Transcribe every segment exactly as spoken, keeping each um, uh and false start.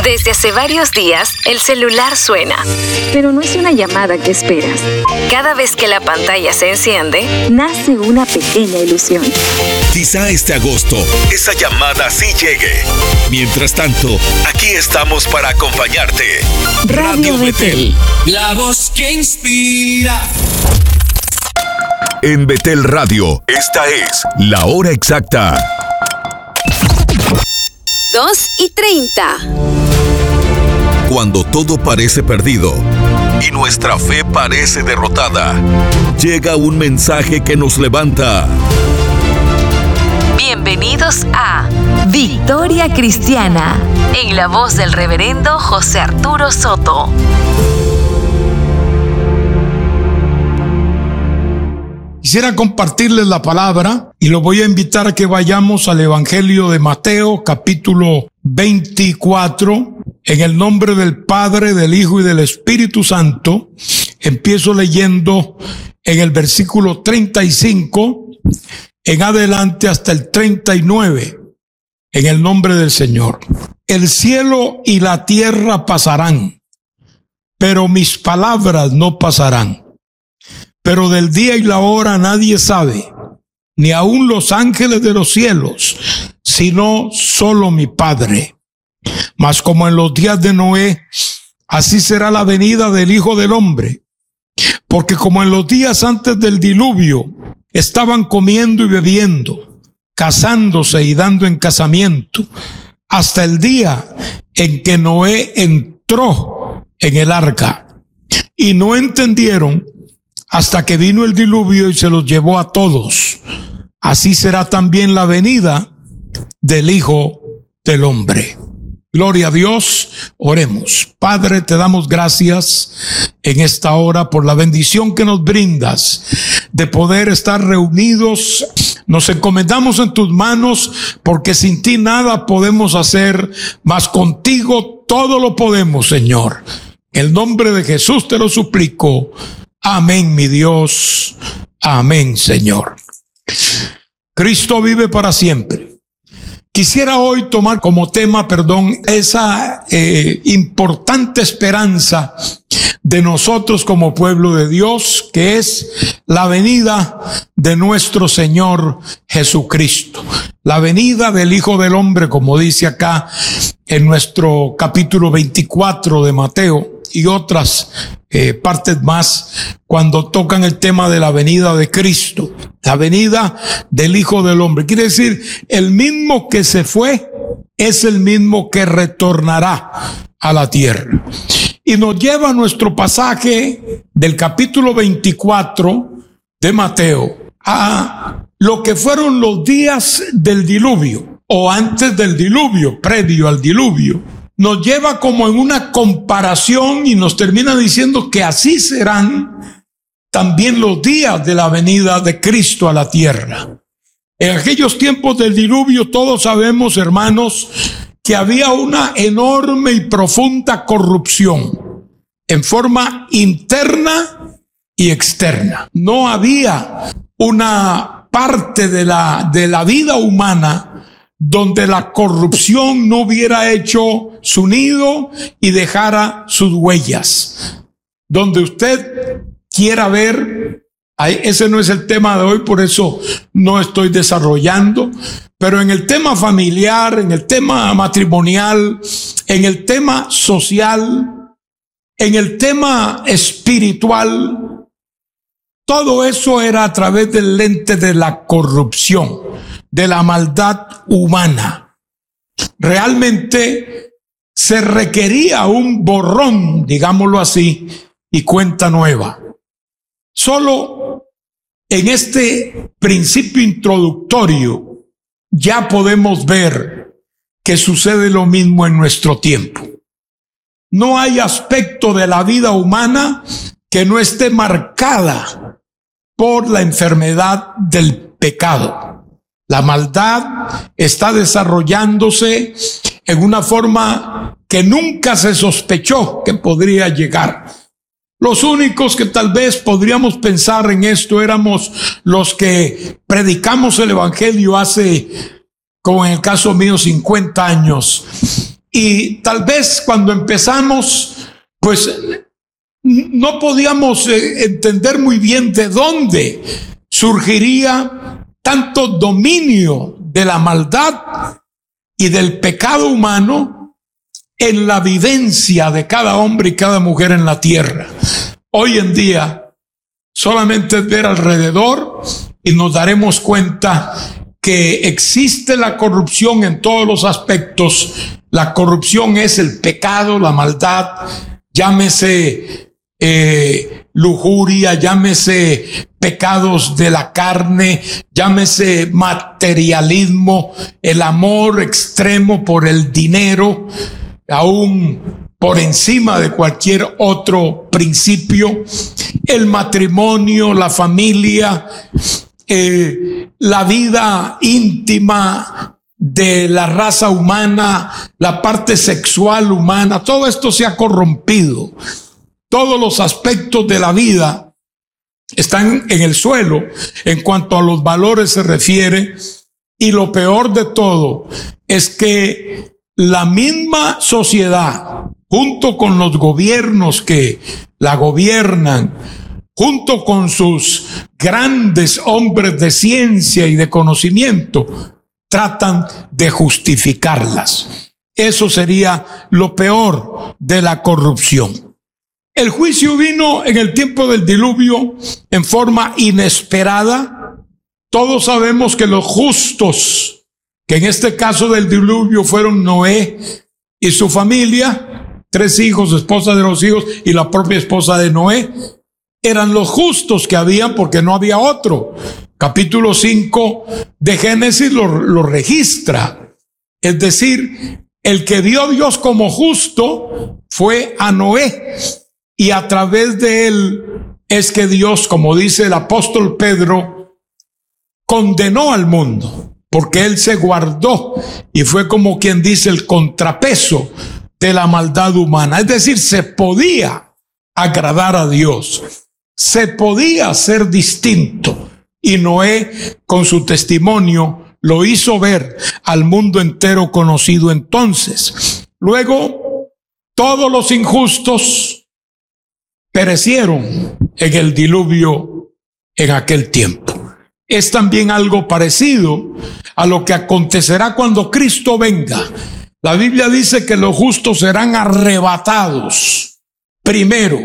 Desde hace varios días, el celular suena. Pero no es una llamada que esperas. Cada vez que la pantalla se enciende, nace una pequeña ilusión. Quizá este agosto, esa llamada sí llegue. Mientras tanto, aquí estamos para acompañarte. Radio, Radio Betel. La voz que inspira. En Betel Radio, esta es la hora exacta. dos y treinta. Cuando todo parece perdido y nuestra fe parece derrotada, llega un mensaje que nos levanta. Bienvenidos a Victoria Cristiana, en la voz del reverendo José Arturo Soto. Quisiera compartirles la palabra y lo voy a invitar a que vayamos al Evangelio de Mateo, capítulo veinticuatro, en el nombre del Padre, del Hijo y del Espíritu Santo. Empiezo leyendo en el versículo treinta y cinco, en adelante hasta el treinta y nueve, en el nombre del Señor. El cielo y la tierra pasarán, pero mis palabras no pasarán. Pero del día y la hora nadie sabe, ni aun los ángeles de los cielos, sino solo mi Padre. Mas como en los días de Noé, así será la venida del Hijo del Hombre. Porque como en los días antes del diluvio, estaban comiendo y bebiendo, casándose y dando en casamiento, hasta el día en que Noé entró en el arca. Y no entendieron hasta que vino el diluvio y se los llevó a todos. Así será también la venida del Hijo del Hombre. Gloria a Dios. Oremos. Padre, te damos gracias en esta hora por la bendición que nos brindas de poder estar reunidos. Nos encomendamos en tus manos, porque sin ti nada podemos hacer, mas contigo todo lo podemos, Señor. En el nombre de Jesús te lo suplico. Amén, mi Dios. Amén, Señor. Cristo vive para siempre. Quisiera hoy tomar como tema, perdón, esa eh, importante esperanza de nosotros como pueblo de Dios, que es la venida de nuestro Señor Jesucristo. La venida del Hijo del Hombre, como dice acá en nuestro capítulo veinticuatro de Mateo, y otras eh, partes más, cuando tocan el tema de la venida de Cristo, la venida del Hijo del Hombre. Quiere decir, el mismo que se fue es el mismo que retornará a la tierra. Y nos lleva a nuestro pasaje del capítulo veinticuatro de Mateo a lo que fueron los días del diluvio, o antes del diluvio, previo al diluvio. Nos lleva como en una comparación y nos termina diciendo que así serán también los días de la venida de Cristo a la tierra. En aquellos tiempos del diluvio todos sabemos, hermanos, que había una enorme y profunda corrupción en forma interna y externa. No había una parte de la, de la vida humana donde la corrupción no hubiera hecho su nido y dejara sus huellas. Donde usted quiera ver, ese no es el tema de hoy, por eso no estoy desarrollando, pero en el tema familiar, en el tema matrimonial, en el tema social, en el tema espiritual, todo eso era a través del lente de la corrupción, de la maldad humana. Realmente se requería un borrón, digámoslo así, y cuenta nueva. Solo en este principio introductorio ya podemos ver que sucede lo mismo en nuestro tiempo. No hay aspecto de la vida humana que no esté marcada por la enfermedad del pecado. La maldad está desarrollándose en una forma que nunca se sospechó que podría llegar. Los únicos que tal vez podríamos pensar en esto éramos los que predicamos el Evangelio hace, como en el caso mío, cincuenta años. y tal vez cuando empezamos, pues no podíamos eh, entender muy bien de dónde surgiría tanto dominio de la maldad y del pecado humano en la vivencia de cada hombre y cada mujer en la tierra. Hoy en día solamente es ver alrededor y nos daremos cuenta que existe la corrupción en todos los aspectos. La corrupción es el pecado, la maldad, llámese eh, lujuria, llámese pecados de la carne, llámese materialismo, el amor extremo por el dinero, aún por encima de cualquier otro principio, el matrimonio, la familia, eh, la vida íntima de la raza humana, la parte sexual humana, todo esto se ha corrompido. Todos los aspectos de la vida están en el suelo en cuanto a los valores se refiere, y lo peor de todo es que la misma sociedad, junto con los gobiernos que la gobiernan, junto con sus grandes hombres de ciencia y de conocimiento, tratan de justificarlas. Eso sería lo peor de la corrupción. El juicio vino en el tiempo del diluvio en forma inesperada. Todos sabemos que los justos, que en este caso del diluvio fueron Noé y su familia, tres hijos, esposa de los hijos y la propia esposa de Noé, eran los justos que habían, porque no había otro. Capítulo cinco de Génesis lo, lo registra. Es decir, el que vio a Dios como justo fue a Noé, y a través de él es que Dios, como dice el apóstol Pedro, condenó al mundo, porque él se guardó y fue como quien dice el contrapeso de la maldad humana. Es decir, se podía agradar a Dios, se podía ser distinto, y Noé con su testimonio lo hizo ver al mundo entero conocido entonces. Luego, todos los injustos perecieron en el diluvio en aquel tiempo. Es también algo parecido a lo que acontecerá cuando Cristo venga. La Biblia dice que los justos serán arrebatados primero,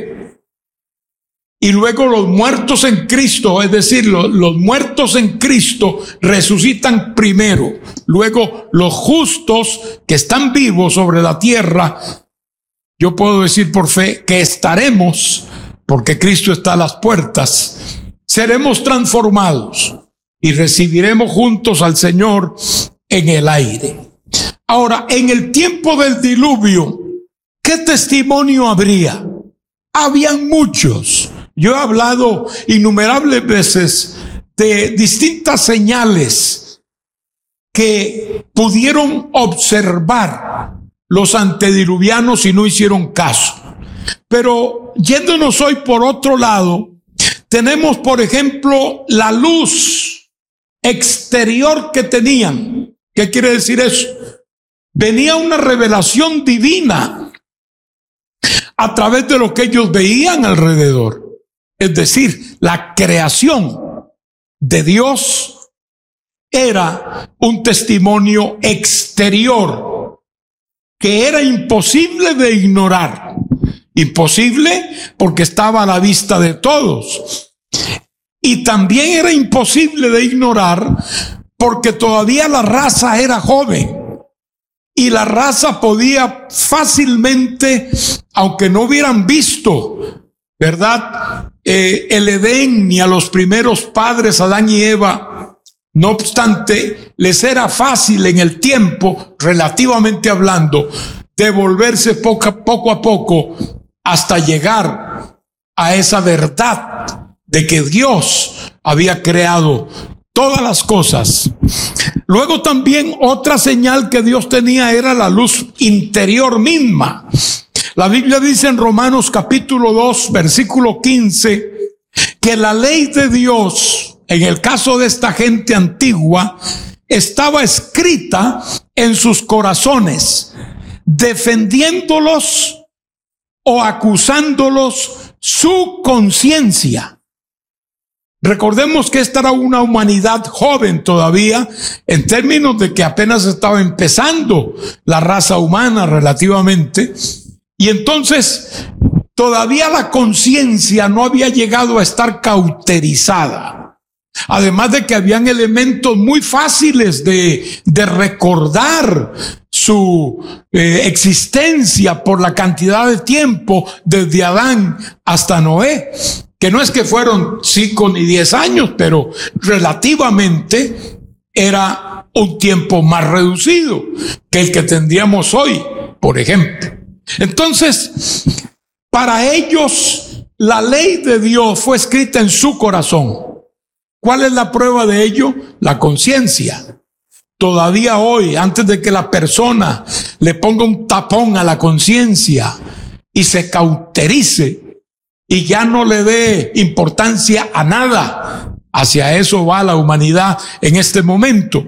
y luego los muertos en Cristo, es decir, los, los muertos en Cristo resucitan primero. Luego los justos que están vivos sobre la tierra, yo puedo decir por fe que estaremos, porque Cristo está a las puertas, seremos transformados y recibiremos juntos al Señor en el aire. Ahora, en el tiempo del diluvio, ¿qué testimonio habría? Habían muchos. Yo he hablado innumerables veces de distintas señales que pudieron observar los antediluvianos y no hicieron caso. Pero yéndonos hoy por otro lado, tenemos por ejemplo la luz exterior que tenían. ¿Qué quiere decir eso? Venía una revelación divina a través de lo que ellos veían alrededor. Es decir, la creación de Dios era un testimonio exterior que era imposible de ignorar. Imposible porque estaba a la vista de todos. Y también era imposible de ignorar porque todavía la raza era joven. Y la raza podía fácilmente, aunque no hubieran visto, ¿verdad?, Eh, el Edén ni a los primeros padres, Adán y Eva, no obstante, les era fácil en el tiempo, relativamente hablando, devolverse poco a poco, a poco hasta llegar a esa verdad de que Dios había creado todas las cosas. Luego también otra señal que Dios tenía era la luz interior misma. La Biblia dice en Romanos capítulo dos, versículo quince, que la ley de Dios, en el caso de esta gente antigua, estaba escrita en sus corazones, defendiéndolos o acusándolos su conciencia. Recordemos que esta era una humanidad joven todavía, en términos de que apenas estaba empezando la raza humana relativamente, y entonces todavía la conciencia no había llegado a estar cauterizada. Además de que habían elementos muy fáciles de, de recordar su eh, existencia por la cantidad de tiempo desde Adán hasta Noé, que no es que fueron cinco ni diez años, pero relativamente era un tiempo más reducido que el que tendríamos hoy, por ejemplo. Entonces, para ellos, la ley de Dios fue escrita en su corazón. ¿Cuál es la prueba de ello? La conciencia. Todavía hoy, antes de que la persona le ponga un tapón a la conciencia y se cauterice y ya no le dé importancia a nada, hacia eso va la humanidad en este momento.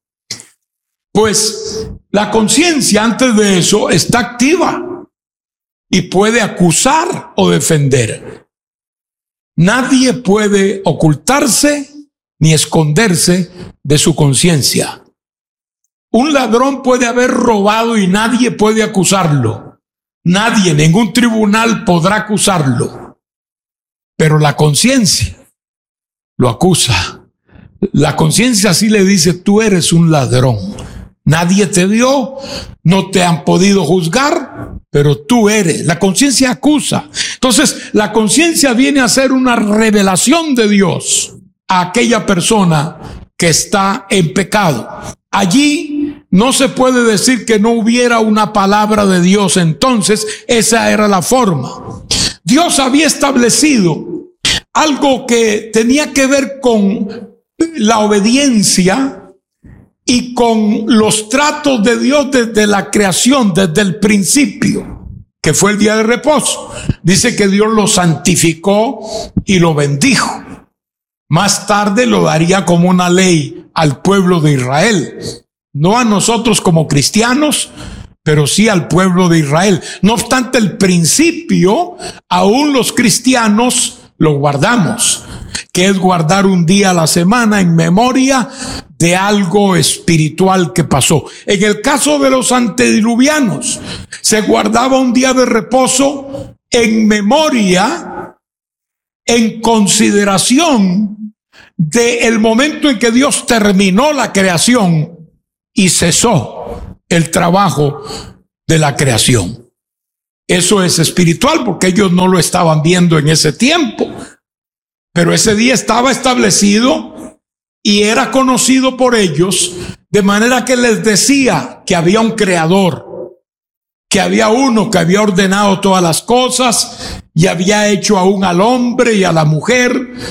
Pues la conciencia antes de eso está activa y puede acusar o defender. Nadie puede ocultarse ni esconderse de su conciencia. Un ladrón puede haber robado y nadie puede acusarlo. Nadie, ningún tribunal podrá acusarlo. Pero la conciencia lo acusa. La conciencia sí le dice: tú eres un ladrón. Nadie te dio, no te han podido juzgar, pero tú eres. La conciencia acusa. Entonces, la conciencia viene a ser una revelación de Dios a aquella persona que está en pecado. Allí no se puede decir que no hubiera una palabra de Dios. Entonces, esa era la forma. Dios había establecido algo que tenía que ver con la obediencia y con los tratos de Dios desde la creación, desde el principio, que fue el día de reposo. Dice que Dios lo santificó y lo bendijo. Más tarde lo daría como una ley al pueblo de Israel. No a nosotros como cristianos, pero sí al pueblo de Israel. No obstante, el principio, aún los cristianos lo guardamos, que es guardar un día a la semana en memoria de algo espiritual que pasó. En el caso de los antediluvianos, se guardaba un día de reposo en memoria, en consideración del momento en que Dios terminó la creación y cesó el trabajo de la creación. Eso es espiritual porque ellos no lo estaban viendo en ese tiempo, pero ese día estaba establecido y era conocido por ellos, de manera que les decía que había un creador, que había uno que había ordenado todas las cosas y había hecho aún al hombre y a la mujer